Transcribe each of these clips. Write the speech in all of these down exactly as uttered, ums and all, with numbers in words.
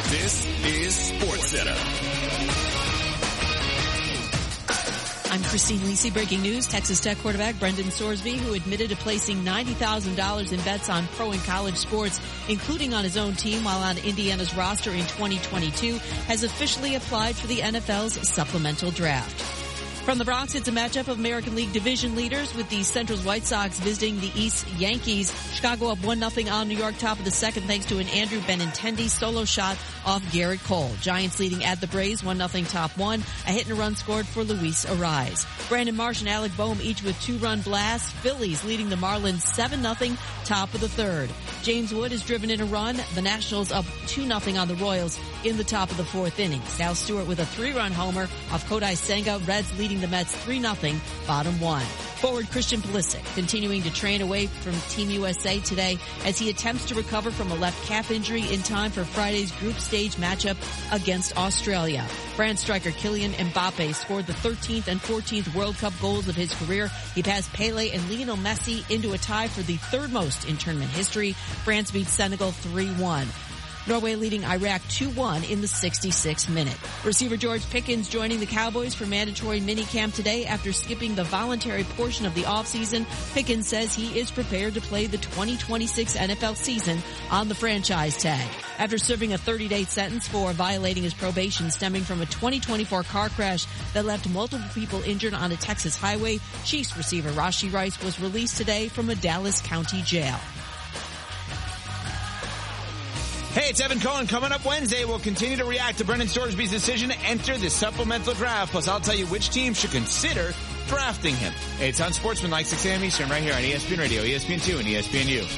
This is SportsCenter. I'm Christine Lisi. Breaking news. Texas Tech quarterback Brendan Sorsby, who admitted to placing ninety thousand dollars in bets on pro and college sports, including on his own team while on Indiana's roster in twenty twenty-two, has officially applied for the N F L's supplemental draft. From the Bronx, it's a matchup of American League division leaders with the Central's White Sox visiting the East Yankees. Chicago up one nothing on New York, top of the second, thanks to an Andrew Benintendi solo shot off Garrett Cole. Giants leading at the Braves, one nothing top one. A hit and a run scored for Luis Arise. Brandon Marsh and Alec Boehm each with two-run blasts. Phillies leading the Marlins seven nothing, top of the third. James Wood has driven in a run. The Nationals up two nothing on the Royals in the top of the fourth inning. Sal Stewart with a three-run homer off Kodai Senga. Reds leading the Mets three nothing, bottom one. Forward Christian Pulisic continuing to train away from Team U S A today as he attempts to recover from a left calf injury in time for Friday's group stage matchup against Australia. France striker Kylian Mbappe scored the thirteenth and fourteenth World Cup goals of his career. He passed Pele and Lionel Messi into a tie for the third most in tournament history. France beat Senegal three one. Norway leading Iraq two one in the sixty-sixth minute. Receiver George Pickens joining the Cowboys for mandatory minicamp today after skipping the voluntary portion of the offseason. Pickens says he is prepared to play the twenty twenty-six N F L season on the franchise tag. After serving a thirty-day sentence for violating his probation stemming from a twenty twenty-four car crash that left multiple people injured on a Texas highway, Chiefs receiver Rashee Rice was released today from a Dallas County jail. Hey, it's Evan Cohen. Coming up Wednesday, we'll continue to react to Brendan Sorsby's decision to enter the supplemental draft. Plus, I'll tell you which team should consider drafting him. Hey, it's on Sportsman like six a.m. Eastern right here on E S P N Radio, E S P N two, and E S P N U.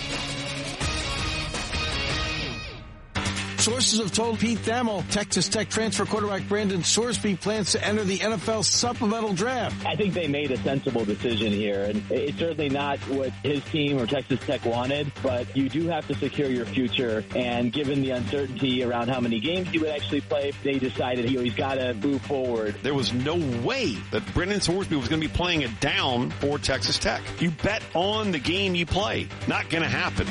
Sources have told Pete Thamel Texas Tech transfer quarterback Brandon Sorsby plans to enter the N F L supplemental draft. I think they made a sensible decision here, and it's certainly not what his team or Texas Tech wanted, but you do have to secure your future, and given the uncertainty around how many games he would actually play, they decided he, he's got to move forward. There was no way that Brendan Sorsby was going to be playing it down for Texas Tech. You bet on the game you play. Not going to happen.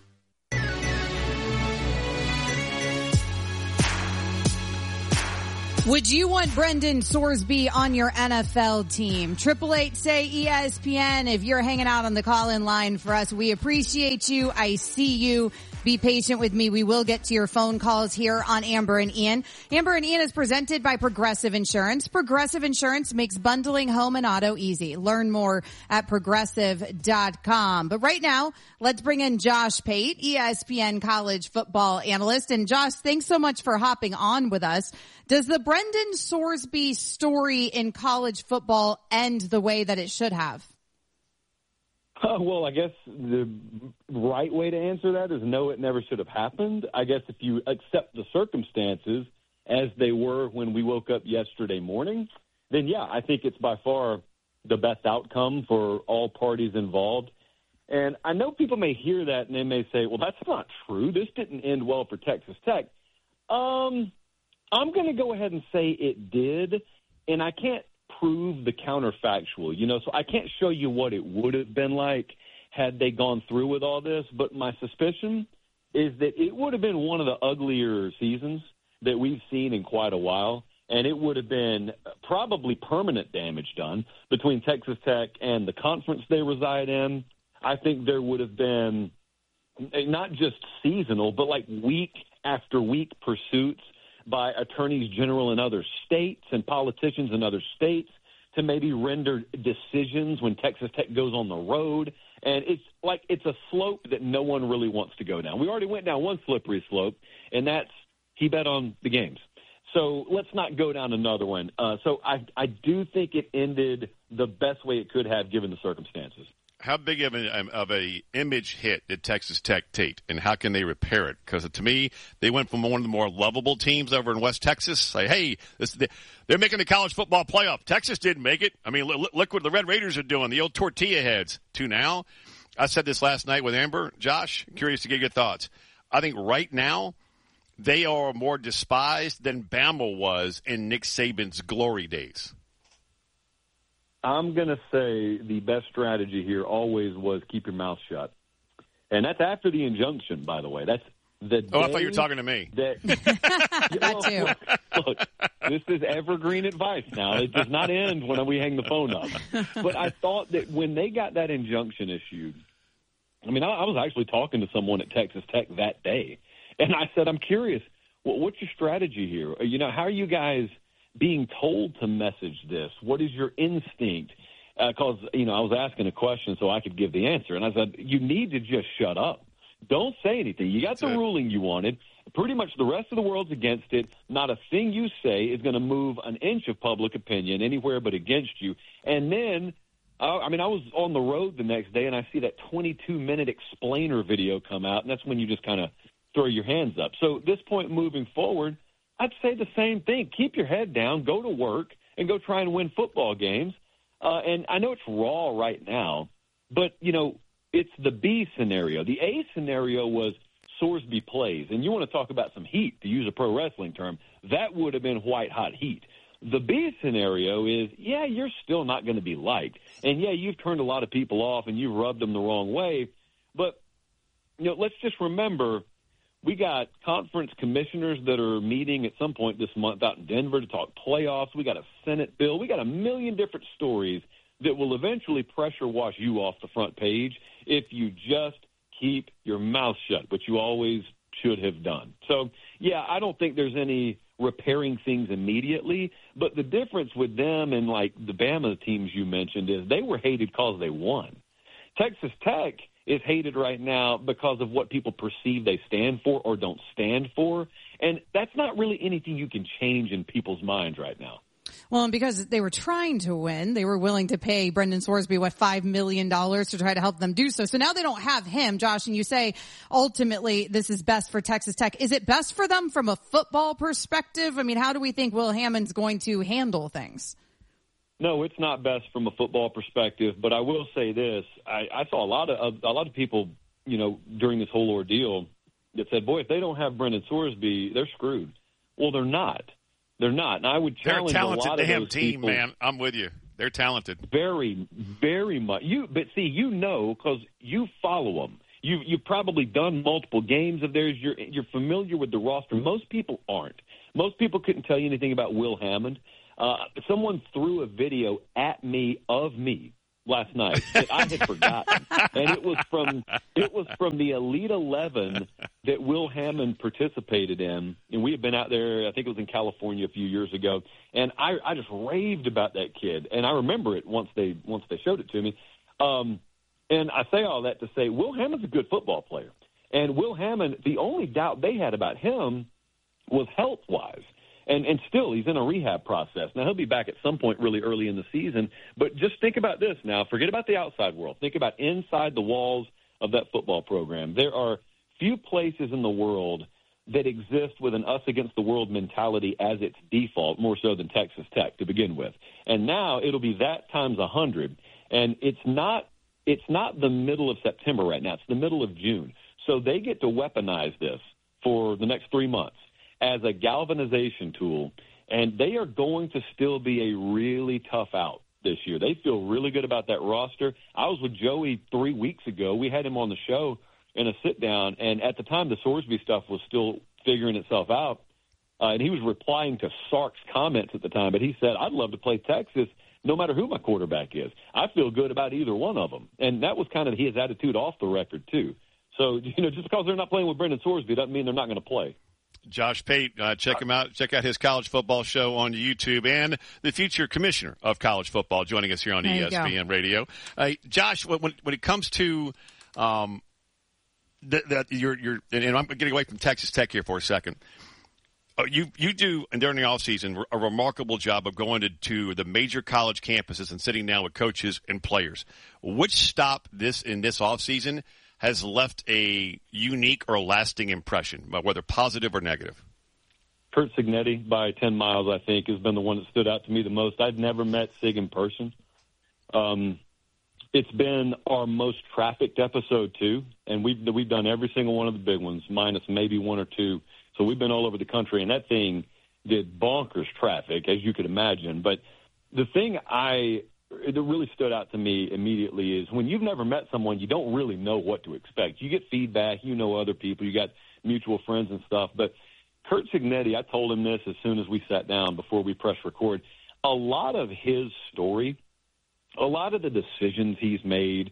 Would you want Brendan Sorsby on your N F L team? Triple eight say E S P N. If you're hanging out on the call-in line for us, we appreciate you. I see you. Be patient with me. We will get to your phone calls here on Amber and Ian. Amber and Ian is presented by Progressive Insurance. Progressive Insurance makes bundling home and auto easy. Learn more at progressive dot com. But right now, let's bring in Josh Pate, E S P N college football analyst. And Josh, thanks so much for hopping on with us. Does the Brendan Sorsby story in college football end the way that it should have? Uh, well, I guess the right way to answer that is no, it never should have happened. I guess if you accept the circumstances as they were when we woke up yesterday morning, then, yeah, I think it's by far the best outcome for all parties involved. And I know people may hear that and they may say, well, that's not true. This didn't end well for Texas Tech. Um, I'm going to go ahead and say it did, and I can't prove the counterfactual, you know, so I can't show you what it would have been like had they gone through with all this, but my suspicion is that it would have been one of the uglier seasons that we've seen in quite a while, and it would have been probably permanent damage done between Texas Tech and the conference they reside in. I think there would have been not just seasonal, but like week after week pursuits by attorneys general in other states and politicians in other states to maybe render decisions when Texas Tech goes on the road. And it's like it's a slope that no one really wants to go down. We already went down one slippery slope, and that's he bet on the games. So let's not go down another one. Uh, so I, I do think it ended the best way it could have given the circumstances. How big of a, of a image hit did Texas Tech take, and how can they repair it? Because to me, they went from one of the more lovable teams over in West Texas. Say, hey, this, they're making the college football playoff. Texas didn't make it. I mean, look, look what the Red Raiders are doing, the old tortilla heads. To now, I said this last night with Amber. Josh, curious to get your thoughts. I think right now, they are more despised than Bama was in Nick Saban's glory days. I'm going to say the best strategy here always was keep your mouth shut. And that's after the injunction, by the way. That's The oh, I thought you were talking to me. That, that well, too. Look, look, this is evergreen advice now. It does not end when we hang the phone up. But I thought that when they got that injunction issued, I mean, I, I was actually talking to someone at Texas Tech that day, and I said, I'm curious, well, what's your strategy here? You know, how are you guys being told to message this? What is your instinct? Because, uh, you know, I was asking a question so I could give the answer, and I said, you need to just shut up. Don't say anything. You got That's the it. ruling you wanted. Pretty much the rest of the world's against it. Not a thing you say is going to move an inch of public opinion anywhere but against you. And then, uh, I mean, I was on the road the next day, and I see that twenty-two minute explainer video come out, and that's when you just kind of throw your hands up. So at this point moving forward, I'd say the same thing. Keep your head down, go to work, and go try and win football games. Uh, and I know it's raw right now, but, you know, it's the B scenario. The A scenario was Sorsby plays. And you want to talk about some heat, to use a pro wrestling term, that would have been white-hot heat. The B scenario is, yeah, you're still not going to be liked. And, yeah, you've turned a lot of people off and you've rubbed them the wrong way. But, you know, let's just remember, we got conference commissioners that are meeting at some point this month out in Denver to talk playoffs. We got a Senate bill. We got a million different stories that will eventually pressure wash you off the front page if you just keep your mouth shut, which you always should have done. So, yeah, I don't think there's any repairing things immediately, but the difference with them and, like, the Bama teams you mentioned is they were hated because they won. Texas Tech is hated right now because of what people perceive they stand for or don't stand for, and that's not really anything you can change in people's minds right now. Well, and because they were trying to win, they were willing to pay Brendan Sorsby, what, five million dollars to try to help them do so. So now they don't have him, Josh, and you say ultimately this is best for Texas Tech. Is it best for them from a football perspective? I mean, how do we think Will Hammond's going to handle things? No, it's not best from a football perspective, but I will say this. I, I saw a lot of a lot of people, you know, during this whole ordeal that said, boy, if they don't have Brendan Sorsby, they're screwed. Well, they're not. They're not. And I would challenge They're a a talented lot of damn those team, people. man. I'm with you. They're talented. Very, very much. You, but see, you know, because you follow them. You, you've probably done multiple games of theirs. You're, you're familiar with the roster. Most people aren't. Most people couldn't tell you anything about Will Hammond. Uh, someone threw a video at me of me last night that I had forgotten, and it was from it was from the Elite Eleven that Will Hammond participated in, and we had been out there. I think it was in California a few years ago, and I, I just raved about that kid, and I remember it once they once they showed it to me. Um, and I say all that to say Will Hammond's a good football player, and Will Hammond, the only doubt they had about him was health wise. And and still, he's in a rehab process. Now, he'll be back at some point really early in the season. But just think about this now. Forget about the outside world. Think about inside the walls of that football program. There are few places in the world that exist with an us-against-the-world mentality as its default, more so than Texas Tech to begin with. And now it'll be that times a hundred. And it's not it's not the middle of September right now. It's the middle of June. So they get to weaponize this for the next three months. As a galvanization tool, and they are going to still be a really tough out this year. They feel really good about that roster. I was with Joey three weeks ago. We had him on the show in a sit-down, and at the time the Sorsby stuff was still figuring itself out, uh, and he was replying to Sark's comments at the time, but he said, I'd love to play Texas no matter who my quarterback is. I feel good about either one of them, and that was kind of his attitude off the record, too. So, you know, just because they're not playing with Brendan Sorsby doesn't mean they're not going to play. Josh Pate, uh, check him out. Check out his college football show on YouTube, and the future commissioner of college football joining us here on there E S P N Radio. Uh, Josh, when when it comes to um, that, that you're you're, and I'm getting away from Texas Tech here for a second. Uh, you you do, and during the off season, a remarkable job of going to, to the major college campuses and sitting down with coaches and players. Which stop this in this off season has left a unique or lasting impression, whether positive or negative? Curt Cignetti by ten miles, I think, has been the one that stood out to me the most. I'd never met Sig in person. Um, it's been our most trafficked episode, too, and we've, we've done every single one of the big ones, minus maybe one or two. So we've been all over the country, and that thing did bonkers traffic, as you could imagine. But the thing I that really stood out to me immediately is when you've never met someone, you don't really know what to expect. You get feedback, you know other people, you got mutual friends and stuff. But Curt Cignetti, I told him this as soon as we sat down before we press record. A lot of his story, a lot of the decisions he's made,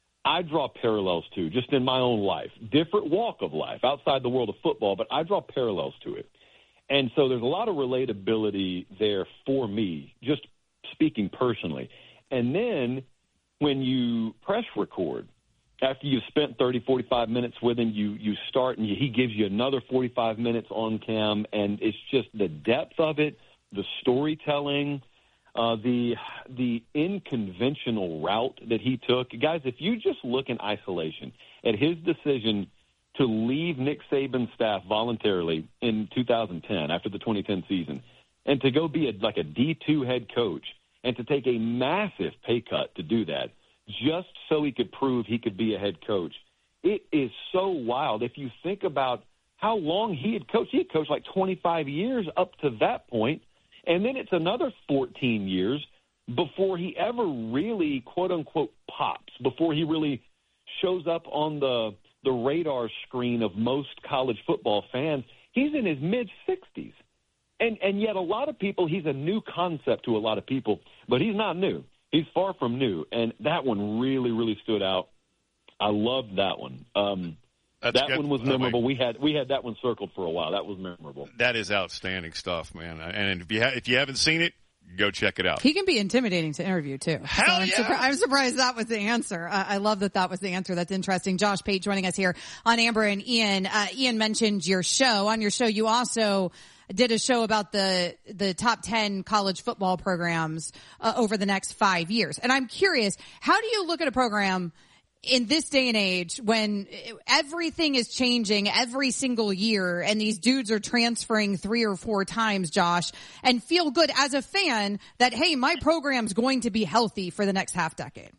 I draw parallels to just in my own life. Different walk of life outside the world of football, but I draw parallels to it. And so there's a lot of relatability there for me, just speaking personally. And then when you press record, after you've spent thirty, forty-five minutes with him, you, you start and you, he gives you another forty-five minutes on cam, and it's just the depth of it, the storytelling, uh, the the unconventional route that he took. Guys, if you just look in isolation at his decision to leave Nick Saban's staff voluntarily in two thousand ten after the twenty ten season and to go be a, like a D two head coach and to take a massive pay cut to do that just so he could prove he could be a head coach. It is so wild. If you think about how long he had coached, he had coached like twenty-five years up to that point, and then it's another fourteen years before he ever really, quote-unquote, pops, before he really shows up on the, the radar screen of most college football fans. He's in his mid-sixties. And and yet a lot of people, he's a new concept to a lot of people, but he's not new. He's far from new, and that one really, really stood out. I loved that one. Um, That's that good. one was memorable. We had we had that one circled for a while. That was memorable. That is outstanding stuff, man. And if you ha- if you haven't seen it, go check it out. He can be intimidating to interview, too. Hell so I'm, yeah. surpri- I'm surprised that was the answer. Uh, I love that that was the answer. That's interesting. Josh Pate joining us here on Amber and Ian. Uh, Ian mentioned your show. On your show, you also did a show about the the top ten college football programs uh, over the next five years. And I'm curious, how do you look at a program in this day and age when everything is changing every single year and these dudes are transferring three or four times, Josh, and feel good as a fan that, hey, my program's going to be healthy for the next half decade?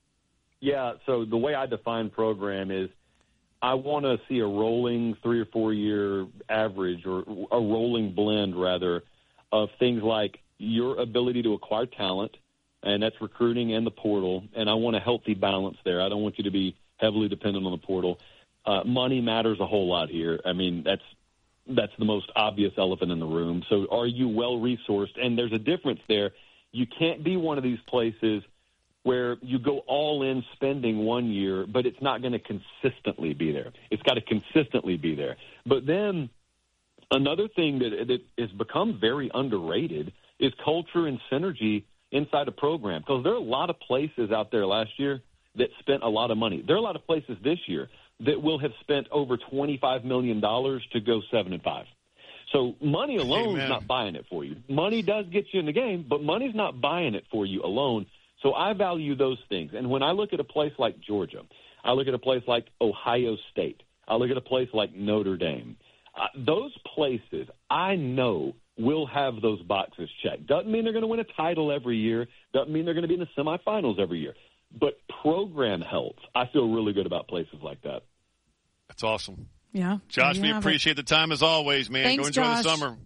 Yeah, so the way I define program is I want to see a rolling three or four year average, or a rolling blend, rather, of things like your ability to acquire talent, and that's recruiting and the portal, and I want a healthy balance there. I don't want you to be heavily dependent on the portal. Uh, money matters a whole lot here. I mean, that's that's the most obvious elephant in the room. So are you well-resourced? And there's a difference there. You can't be one of these places where you go all in spending one year, but it's not going to consistently be there. It's got to consistently be there. But then another thing that, that has become very underrated is culture and synergy inside a program, because there are a lot of places out there last year that spent a lot of money. There are a lot of places this year that will have spent over twenty-five million dollars to go seven and five. So money alone is not buying it for you. Money does get you in the game, but money's not buying it for you alone. So I value those things. And when I look at a place like Georgia, I look at a place like Ohio State, I look at a place like Notre Dame, uh, those places I know will have those boxes checked. Doesn't mean they're going to win a title every year. Doesn't mean they're going to be in the semifinals every year. But program health, I feel really good about places like that. That's awesome. Yeah. Josh, we appreciate it. the time as always, man. Thanks, Go enjoy Josh. the summer.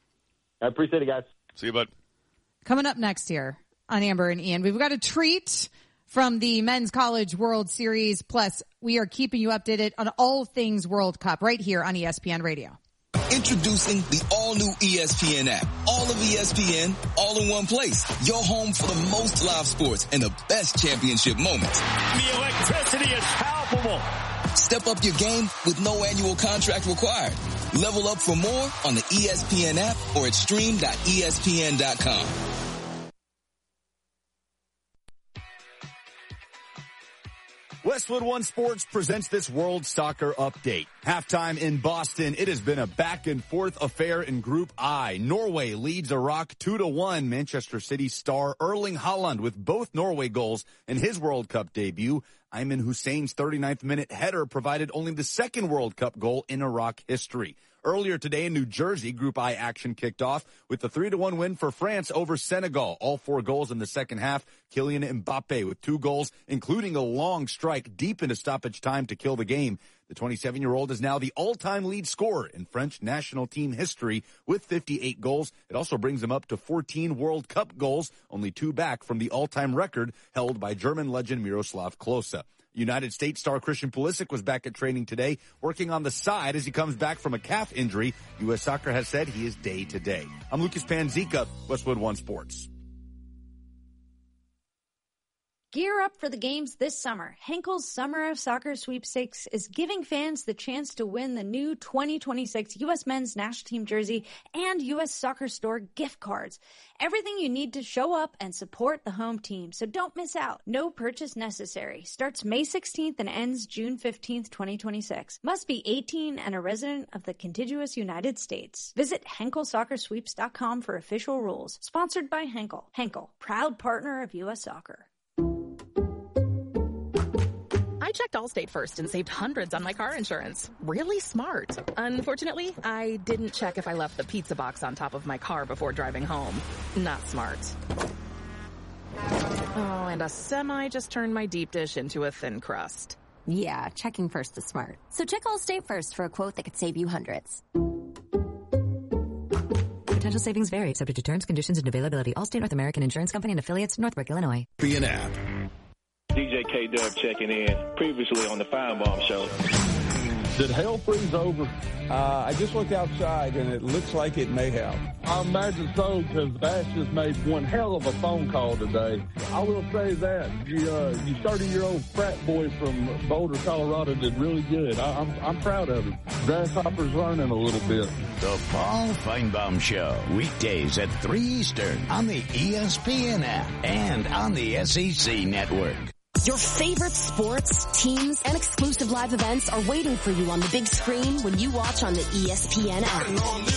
I appreciate it, guys. See you, bud. Coming up next here on Amber and Ian, we've got a treat from the Men's College World Series. Plus, we are keeping you updated on all things World Cup right here on E S P N Radio. Introducing the all-new E S P N app. All of E S P N, all in one place. Your home for the most live sports and the best championship moments. The electricity is palpable. Step up your game with no annual contract required. Level up for more on the E S P N app or at stream dot E S P N dot com. Westwood One Sports presents this World Soccer Update. Halftime in Boston, it has been a back-and-forth affair in Group I. Norway leads Iraq two to one. Manchester City star Erling Haaland with both Norway goals in his World Cup debut. Ayman Hussein's thirty-ninth minute header provided only the second World Cup goal in Iraq history. Earlier today in New Jersey, Group I action kicked off with the three to one win for France over Senegal. All four goals in the second half. Kylian Mbappe with two goals, including a long strike deep into stoppage time to kill the game. The twenty-seven-year-old is now the all-time lead scorer in French national team history with fifty-eight goals. It also brings him up to fourteen World Cup goals, only two back from the all-time record held by German legend Miroslav Klose. United States star Christian Pulisic was back at training today, working on the side as he comes back from a calf injury. U S Soccer has said he is day-to-day. I'm Lucas Panzica, Westwood One Sports. Gear up for the games this summer. Henkel's Summer of Soccer Sweepstakes is giving fans the chance to win the new twenty twenty-six U S Men's National Team jersey and U S Soccer Store gift cards. Everything you need to show up and support the home team, so don't miss out. No purchase necessary. Starts May sixteenth and ends June fifteenth, twenty twenty-six. Must be eighteen and a resident of the contiguous United States. Visit Henkel Soccer Sweeps dot com for official rules. Sponsored by Henkel. Henkel, proud partner of U S Soccer. I checked Allstate first and saved hundreds on my car insurance. Really smart. Unfortunately, I didn't check if I left the pizza box on top of my car before driving home. Not smart. Oh, and a semi just turned my deep dish into a thin crust. Yeah, checking first is smart. So check Allstate first for a quote that could save you hundreds. Potential savings vary, subject to terms, conditions, and availability. Allstate North American Insurance Company and affiliates, Northbrook, Illinois. Be an app. D J K-Dub checking in, previously on the Firebomb Show. Did hell freeze over? Uh, I just looked outside, and it looks like it may have. I imagine so, because Bass just made one hell of a phone call today. I will say that. You, uh, you thirty-year-old frat boy from Boulder, Colorado did really good. I, I'm, I'm proud of him. Grasshopper's learning a little bit. The Paul Finebaum Show, weekdays at three Eastern on the E S P N app and on the S E C network. Your favorite sports, teams, and exclusive live events are waiting for you on the big screen when you watch on the E S P N app.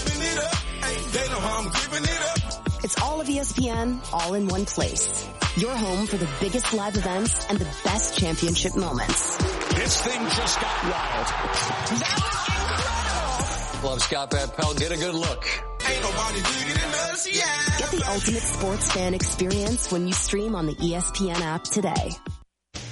It's all of E S P N, all in one place. Your home for the biggest live events and the best championship moments. This thing just got wild. That was incredible. Love Scott Van Pelt. Get a good look. Ain't nobody bigger than us, yeah. Get the ultimate sports fan experience when you stream on the E S P N app today.